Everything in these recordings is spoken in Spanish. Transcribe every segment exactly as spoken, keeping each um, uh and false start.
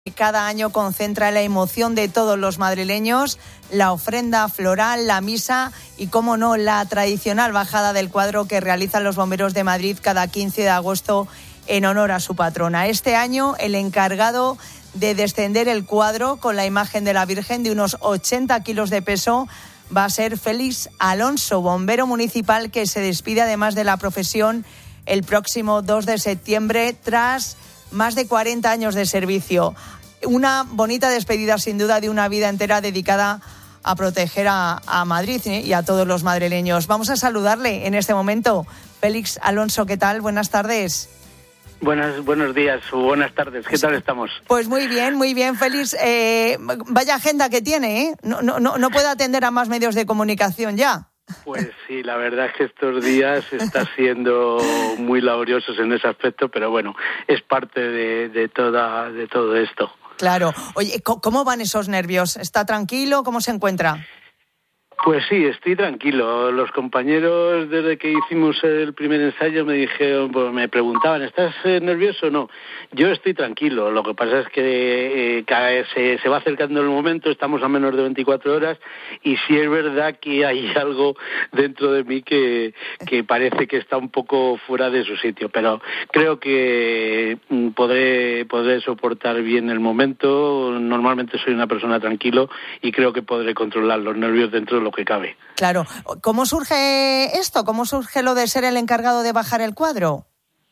Cada año concentra la emoción de todos los madrileños, la ofrenda floral, la misa y, cómo no, la tradicional bajada del cuadro que realizan los bomberos de Madrid cada quince de agosto en honor a su patrona. Este año el encargado de descender el cuadro con la imagen de la Virgen de unos ochenta kilos de peso va a ser Félix Alonso, bombero municipal que se despide además de la profesión el próximo dos de septiembre tras más de cuarenta años de servicio. Una bonita despedida, sin duda, de una vida entera dedicada a proteger a, a Madrid, ¿eh? y a todos los madrileños. Vamos a saludarle en este momento. Félix Alonso, ¿qué tal? Buenas tardes. Buenas, buenos días o buenas tardes. ¿Qué tal estamos? Pues muy bien, muy bien, Félix. Eh, vaya agenda que tiene, ¿eh? No, no, no, no puede atender a más medios de comunicación ya. Pues sí, la verdad es que estos días está siendo muy laboriosos en ese aspecto, pero bueno, es parte de, de, toda, de todo esto. Claro. Oye, ¿cómo van esos nervios? ¿Está tranquilo? ¿Cómo se encuentra? Pues sí, estoy tranquilo. Los compañeros, desde que hicimos el primer ensayo, me dijeron, pues me preguntaban, ¿estás eh, nervioso o no? Yo estoy tranquilo. Lo que pasa es que eh, cada vez se, se va acercando el momento, estamos a menos de veinticuatro horas, y sí es verdad que hay algo dentro de mí que, que parece que está un poco fuera de su sitio, pero creo que podré, podré soportar bien el momento. Normalmente soy una persona tranquilo y creo que podré controlar los nervios dentro de lo que cabe. Claro. ¿Cómo surge esto? ¿Cómo surge lo de ser el encargado de bajar el cuadro?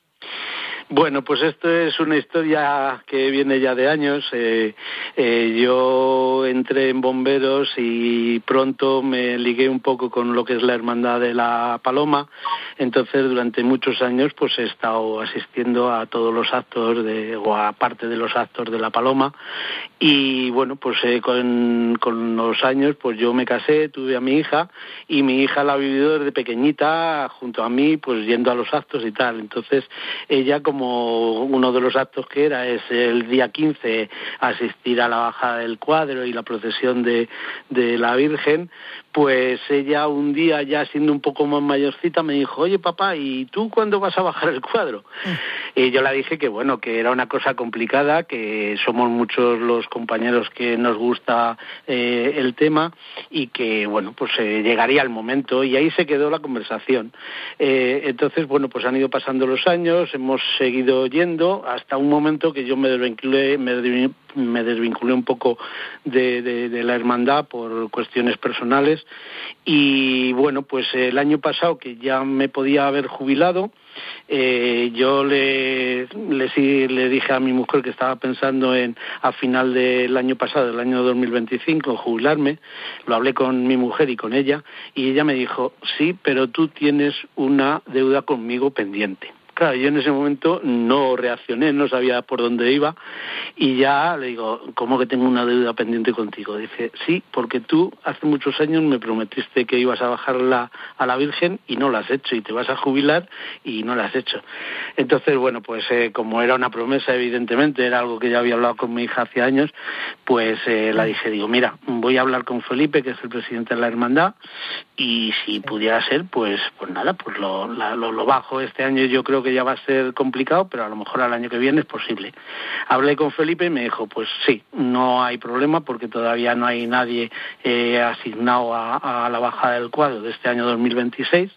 Bueno, pues esto es una historia que viene ya de años. Eh, eh, yo entré en bomberos y pronto me ligué un poco con lo que es la Hermandad de la Paloma. Entonces, durante muchos años, pues he estado asistiendo a todos los actos de, o a parte de los actos de la Paloma. Y bueno, pues eh, con, con los años, pues yo me casé, tuve a mi hija, y mi hija la ha vivido desde pequeñita junto a mí, pues yendo a los actos y tal. Entonces, ella, como Como uno de los actos que era es el día quince asistir a la bajada del cuadro y la procesión de, de la Virgen, pues ella un día, ya siendo un poco más mayorcita, me dijo, oye papá, ¿y tú cuándo vas a bajar el cuadro? Mm. Y yo le dije que bueno, que era una cosa complicada, que somos muchos los compañeros que nos gusta eh, el tema, y que bueno, pues eh, llegaría el momento, y ahí se quedó la conversación. Eh, entonces, bueno, pues han ido pasando los años, hemos seguido yendo hasta un momento que yo me desvinculé, me desvinculé, me desvinculé un poco de, de, de la hermandad por cuestiones personales, y bueno, pues el año pasado, que ya me podía haber jubilado, eh, yo le, le, le dije a mi mujer que estaba pensando en, a final del año pasado, del año dos mil veinticinco, jubilarme. Lo hablé con mi mujer y con ella, y ella me dijo, sí, pero tú tienes una deuda conmigo pendiente. Claro, yo en ese momento no reaccioné, no sabía por dónde iba, y ya le digo, ¿cómo que tengo una deuda pendiente contigo? Dice, sí, porque tú hace muchos años me prometiste que ibas a bajarla a la Virgen y no la has hecho, y te vas a jubilar y no la has hecho. Entonces, bueno, pues eh, como era una promesa, evidentemente, era algo que ya había hablado con mi hija hace años, pues eh, la dije, digo, mira, voy a hablar con Felipe, que es el presidente de la hermandad, y si pudiera ser, pues pues nada, pues lo, la, lo, lo bajo. Este año yo creo que ya va a ser complicado, pero a lo mejor al año que viene es posible. Hablé con Felipe y me dijo, pues sí, no hay problema, porque todavía no hay nadie eh, asignado a, a la bajada del cuadro de este año dos mil veintiséis.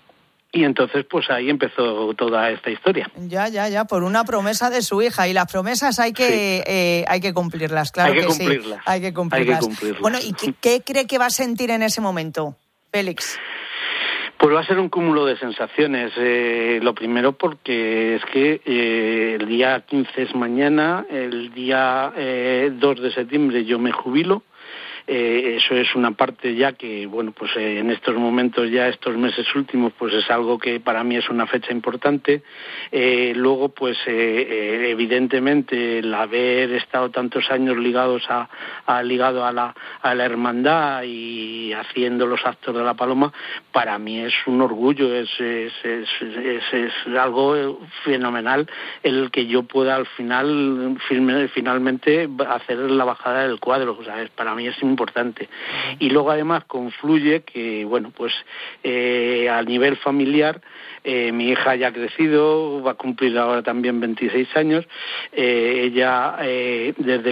Y entonces, pues ahí empezó toda esta historia. Ya, ya, ya, por una promesa de su hija. Y las promesas hay que sí. eh, hay que cumplirlas, claro hay que, que cumplirlas. sí. Hay que cumplirlas. Hay que cumplirlas. Bueno, ¿y qué, qué cree que va a sentir en ese momento, Félix? Pues va a ser un cúmulo de sensaciones. Eh, lo primero, porque es que eh, el día quince es mañana, el día eh, dos de septiembre yo me jubilo. Eh, eso es una parte ya que, bueno, pues eh, en estos momentos, ya estos meses últimos, pues es algo que para mí es una fecha importante. Eh, luego, pues eh, eh, evidentemente el haber estado tantos años ligados a, a ligado a la a la hermandad y haciendo los actos de la Paloma, para mí es un orgullo, es es es, es, es algo fenomenal el que yo pueda al final firme, finalmente hacer la bajada del cuadro. O sea, es, para mí es importante. Y luego además confluye que, bueno, pues eh, a nivel familiar, eh, mi hija ya ha crecido, va a cumplir ahora también veintiséis años, eh, ella eh, desde